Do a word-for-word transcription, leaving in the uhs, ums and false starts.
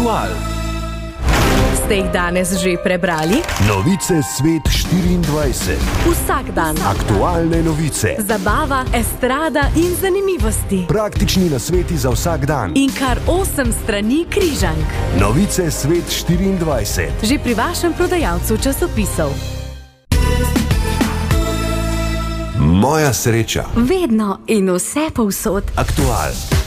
Aktual. Ste jih danes že prebrali? Novice Svet štiriindvajset. Vsak dan. Aktualne novice. Zabava, estrada in zanimivosti. Praktični nasveti za vsak dan. In kar osem strani križank. Novice Svet štiriindvajset. Že pri vašem prodajalcu časopisov. Moja sreča. Vedno in vse povsod. Aktual.